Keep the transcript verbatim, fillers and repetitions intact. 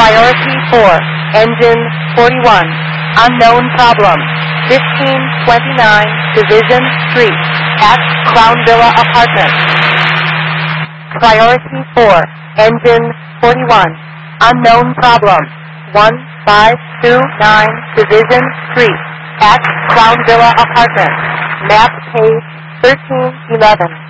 Priority four, engine forty-one, unknown problem, fifteen twenty-nine Division Street, at Crown Villa Apartments. Priority four, engine forty-one, unknown problem, one five two nine Division Street, at Crown Villa Apartments. Map page thirteen eleven.